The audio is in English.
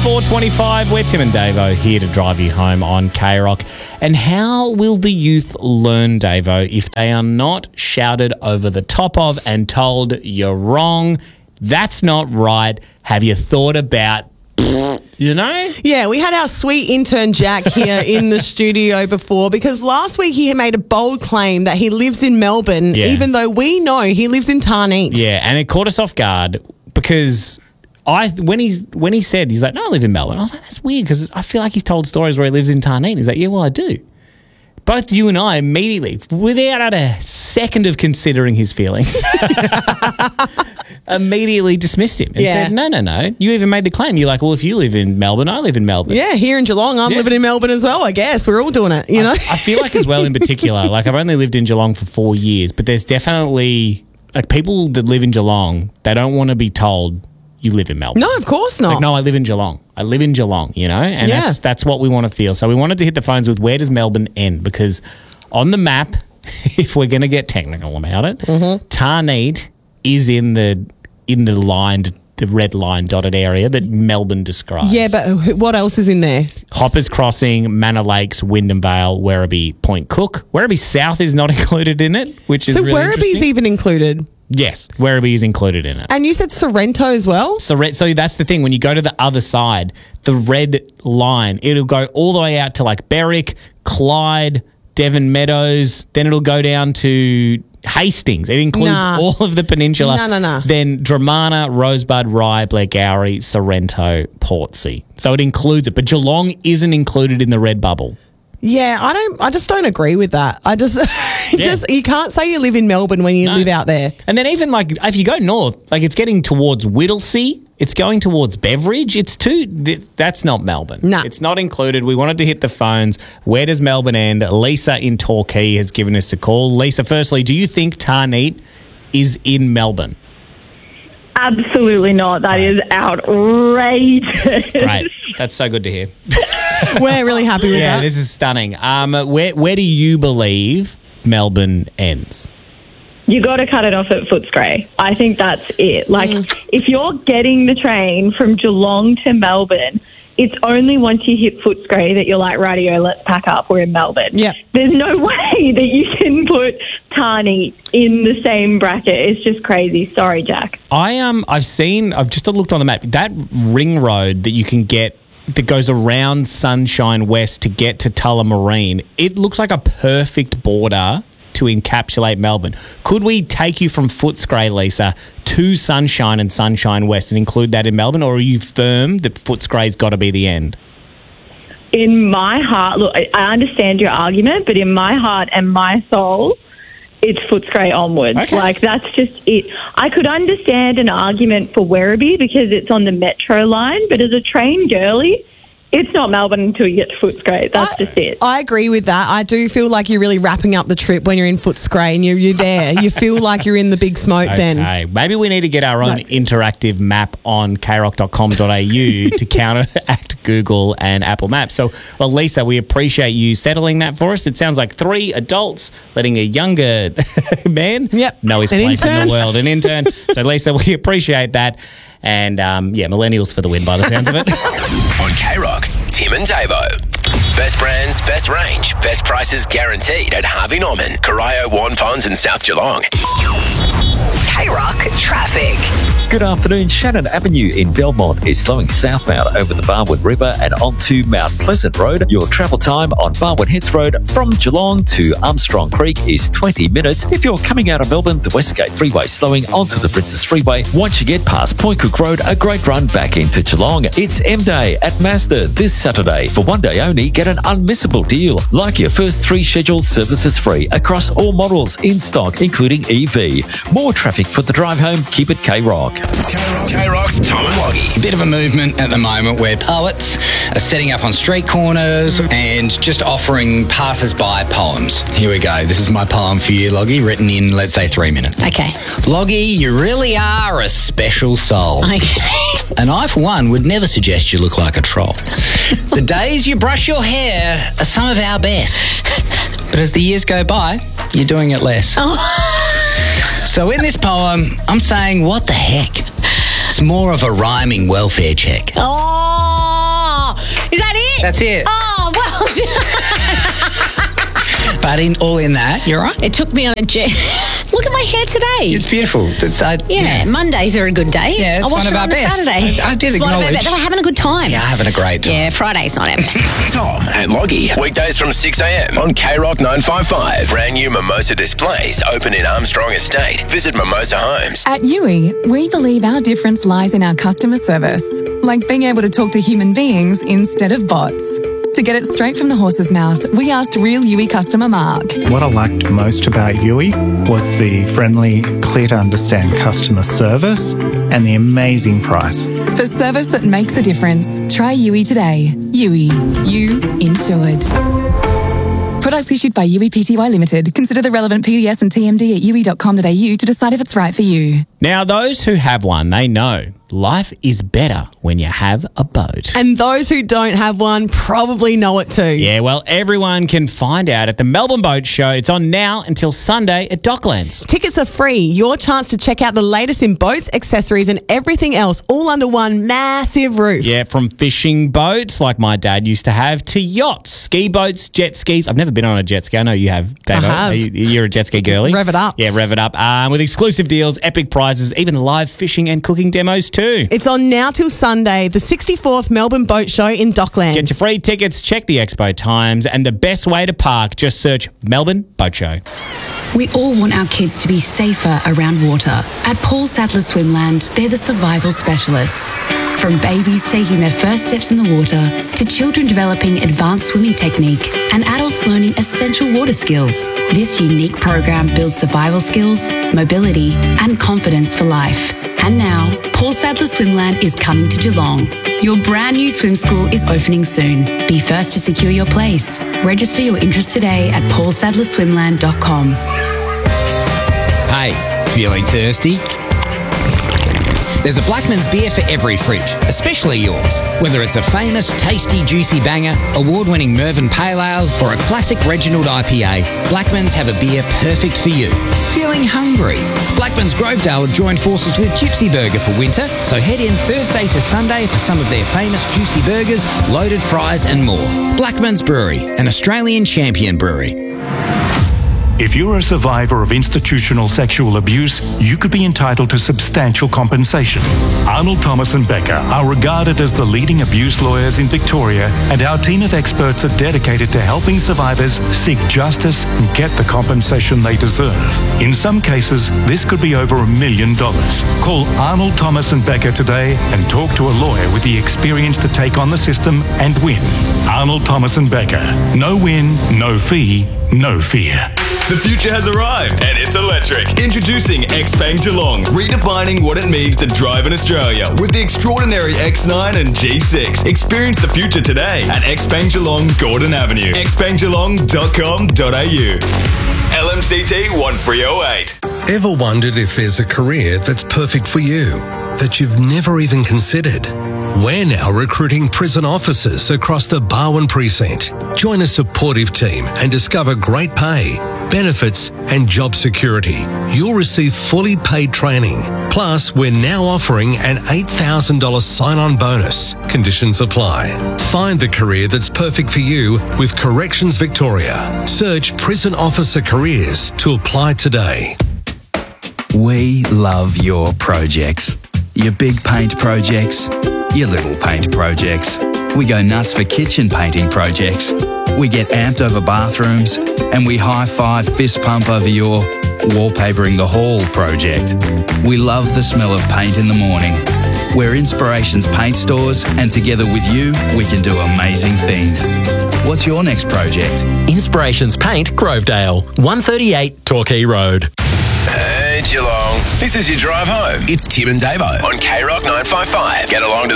4:25. We're Tim and Davo here to drive you home on K-Rock. And how will the youth learn, Davo, if they are not shouted over the top of and told you're wrong, that's not right, have you thought about, you know? Yeah, we had our sweet intern Jack here in the studio before because last week he made a bold claim that he lives in Melbourne, even though we know he lives in Tarneit. Yeah, and it caught us off guard because when he said, he's like, no, I live in Melbourne. I was like, that's weird because I feel like he's told stories where he lives in Tarneit. He's like, yeah, well, I do. Both you and I immediately, without a second of considering his feelings, immediately dismissed him and said, no. You even made the claim. You're like, well, if you live in Melbourne, I live in Melbourne. Yeah, here in Geelong, I'm living in Melbourne as well, I guess. We're all doing it, you know? I feel like as well in particular, like I've only lived in Geelong for 4 years, but there's definitely, like people that live in Geelong, they don't want to be told you live in Melbourne. No, of course not. Like, no, I live in Geelong. I live in Geelong, you know? And that's what we want to feel. So we wanted to hit the phones with where does Melbourne end? Because on the map, if we're going to get technical about it, Tarneit is in the red line dotted area that Melbourne describes. Yeah, but what else is in there? Hoppers Crossing, Manor Lakes, Wyndham Vale, Werribee, Point Cook. Werribee South is not included in it, which is really Werribee's interesting. even included? Yes, Werribee is included in it. And you said Sorrento as well? So that's the thing. When you go to the other side, the red line, it'll go all the way out to like Berwick, Clyde, Devon Meadows. Then it'll go down to Hastings. It includes all of the peninsula. No. Then Dramana, Rosebud, Rye, Blackgowrie, Sorrento, Portsea. So it includes it. But Geelong isn't included in the red bubble. Yeah, I just don't agree with that. I just you can't say you live in Melbourne when you live out there. And then even like if you go north, like it's getting towards Whittlesea, it's going towards Beveridge. That's not Melbourne. No. It's not included. We wanted to hit the phones. Where does Melbourne end? Lisa in Torquay has given us a call. Lisa, firstly, do you think Tarneit is in Melbourne? Absolutely not. That is outrageous. Right. That's so good to hear. We're really happy with that. Yeah, this is stunning. Where do you believe Melbourne ends? You got to cut it off at Footscray. I think that's it. Like, if you're getting the train from Geelong to Melbourne, it's only once you hit Footscray that you're like, rightio, let's pack up. We're in Melbourne. Yeah. There's no way that you can put Tarneit in the same bracket. It's just crazy. Sorry, Jack. I've just looked on the map. That ring road that you can get that goes around Sunshine West to get to Tullamarine, it looks like a perfect border to encapsulate Melbourne. Could we take you from Footscray, Lisa, to Sunshine and Sunshine West and include that in Melbourne, or are you firm that Footscray's got to be the end? In my heart, look, I understand your argument, but in my heart and my soul, it's Footscray onwards. Okay. Like, that's just it. I could understand an argument for Werribee because it's on the metro line, but as a train girly, it's not Melbourne until you get to Footscray. That's just it. I agree with that. I do feel like you're really wrapping up the trip when you're in Footscray and you're there. You feel like you're in the big smoke then. Okay, maybe we need to get our own interactive map on krock.com.au to counteract Google and Apple Maps. So, well, Lisa, we appreciate you settling that for us. It sounds like 3 adults letting a younger man know his place in the world. An intern. So, Lisa, we appreciate that. And, millennials for the win by the sounds of it. On K-Rock, Tim and Davo. Best brands, best range, best prices guaranteed at Harvey Norman, Corio, Warren Ponds and South Geelong. K-Rock traffic. Good afternoon. Shannon Avenue in Belmont is slowing southbound over the Barwon River and onto Mount Pleasant Road. Your travel time on Barwon Heads Road from Geelong to Armstrong Creek is 20 minutes. If you're coming out of Melbourne, the Westgate Freeway slowing onto the Princess Freeway. Once you get past Point Cook Road, a great run back into Geelong. It's M-Day at Mazda this Saturday. For one day only, get an unmissable deal. Like your first 3 scheduled services free across all models in stock, including EV. More traffic for the drive home. Keep it K-Rock. K-Rock's Tom and Loggy. Bit of a movement at the moment where poets are setting up on street corners and just offering passers-by poems. Here we go. This is my poem for you, Loggy, written in, let's say, 3 minutes. Okay. Loggy, you really are a special soul. Okay. And I, for one, would never suggest you look like a troll. The days you brush your hair are some of our best. But as the years go by, you're doing it less. So in this poem, I'm saying, what the heck? It's more of a rhyming welfare check. Oh! That's it. Oh, well done. But all in that, you're right. It took me on a jet. Look at my hair today. It's beautiful. Mondays are a good day. Yeah, it's I one watched of it our on best. Saturday. I did It's one of our acknowledge. best. They were having a good time. Yeah, having a great time. Yeah, Friday's not our best. Tom and Loggy. Weekdays from 6 a.m. on K-Rock 955. Brand new Mimosa displays open in Armstrong Estate. Visit Mimosa Homes. At Yui, we believe our difference lies in our customer service, like being able to talk to human beings instead of bots. To get it straight from the horse's mouth, we asked real Yui customer Mark. What I liked most about Yui was the friendly, clear to understand customer service and the amazing price. For service that makes a difference, try Yui today. Yui, you insured. Products issued by Yui Pty Limited. Consider the relevant PDS and TMD at yui.com.au to decide if it's right for you. Now, those who have one, they know life is better when you have a boat. And those who don't have one probably know it too. Yeah, well, everyone can find out at the Melbourne Boat Show. It's on now until Sunday at Docklands. Tickets are free. Your chance to check out the latest in boats, accessories and everything else all under one massive roof. Yeah, from fishing boats like my dad used to have to yachts, ski boats, jet skis. I've never been on a jet ski. I know you have, Davo. I have. You're a jet ski girly. Rev it up. Yeah, rev it up. With exclusive deals, epic prizes, even live fishing and cooking demos too. It's on now till Sunday, the 64th Melbourne Boat Show in Docklands. Get your free tickets, check the expo times, and the best way to park, just search Melbourne Boat Show. We all want our kids to be safer around water. At Paul Sadler Swimland, they're the survival specialists. From babies taking their first steps in the water to children developing advanced swimming technique and adults learning essential water skills, this unique program builds survival skills, mobility and confidence for life. And now, Paul Sadler Swimland is coming to Geelong. Your brand new swim school is opening soon. Be first to secure your place. Register your interest today at paulsadlerswimland.com. Hey, feeling thirsty? There's a Blackman's beer for every fridge, especially yours. Whether it's a famous, tasty, juicy banger, award-winning Mervyn Pale Ale, or a classic Reginald IPA, Blackman's have a beer perfect for you. Feeling hungry? Blackman's Grovedale have joined forces with Gypsy Burger for winter, so head in Thursday to Sunday for some of their famous juicy burgers, loaded fries and more. Blackman's Brewery, an Australian champion brewery. If you're a survivor of institutional sexual abuse, you could be entitled to substantial compensation. Arnold Thomas & Becker are regarded as the leading abuse lawyers in Victoria, and our team of experts are dedicated to helping survivors seek justice and get the compensation they deserve. In some cases, this could be over $1 million. Call Arnold Thomas & Becker today and talk to a lawyer with the experience to take on the system and win. Arnold Thomas & Becker. No win, no fee, no fear. The future has arrived and it's electric. Introducing Xpeng Geelong, redefining what it means to drive in Australia with the extraordinary X9 and G6. Experience the future today at Xpeng Geelong, Gordon Avenue. xpenggeelong.com.au. LMCT 1308. Ever wondered if there's a career that's perfect for you, that you've never even considered? We're now recruiting prison officers across the Barwon precinct. Join a supportive team and discover great pay, benefits and job security. You'll receive fully paid training. Plus, we're now offering an $8,000 sign-on bonus. Conditions apply. Find the career that's perfect for you with Corrections Victoria. Search Prison Officer Careers to apply today. We love your projects. Your big paint projects, your little paint projects. We go nuts for kitchen painting projects. We get amped over bathrooms, and we high-five fist pump over your wallpapering the hall project. We love the smell of paint in the morning. We're Inspirations Paint Stores, and together with you, we can do amazing things. What's your next project? Inspirations Paint, Grovedale, 138 Torquay Road. Hey Geelong, this is your drive home. It's Tim and Davo on K-Rock 955. Get along to the